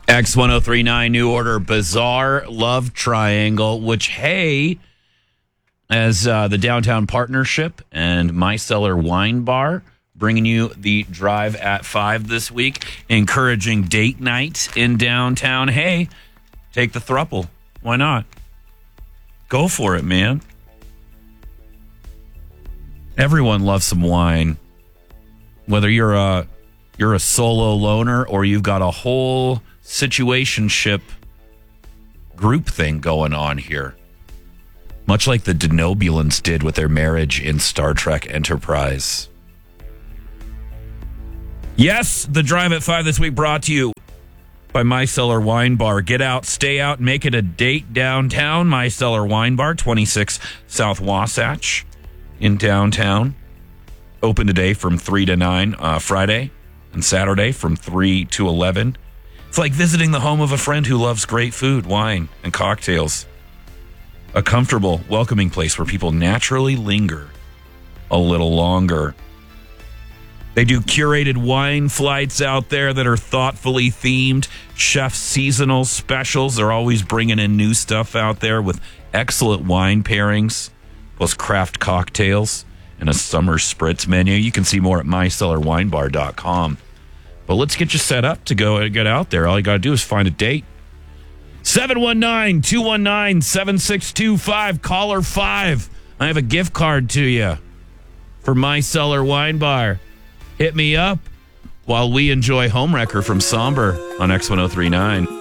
X1039 New Order Bizarre Love Triangle, which, hey, as the Downtown Partnership and My Cellar Wine Bar bringing you the Drive at 5 this week, encouraging date night in downtown. Hey, take the throuple. Why not? Go for it, man. Everyone loves some wine. Whether you're a solo loner or you've got a whole situationship group thing going on here. Much like the Denobulans did with their marriage in Star Trek Enterprise. Yes, the Drive at 5 this week brought to you by My Cellar Wine Bar. Get out, stay out, make it a date downtown. My Cellar Wine Bar, 26 South Wasatch in downtown. Open today from 3 to 9, Friday and Saturday from 3 to 11. It's like visiting the home of a friend who loves great food, wine, and cocktails. A comfortable, welcoming place where people naturally linger a little longer. They do curated wine flights out there that are thoughtfully themed. Chef seasonal specials. They're always bringing in new stuff out there with excellent wine pairings, plus craft cocktails and a summer spritz menu. You can see more at mycellarwinebar.com. But let's get you set up to go and get out there. All you got to do is find a date. 719-219-7625, caller 5. I have a gift card to you for My Cellar Wine Bar. Hit me up while we enjoy Homewrecker from Somber on X1039.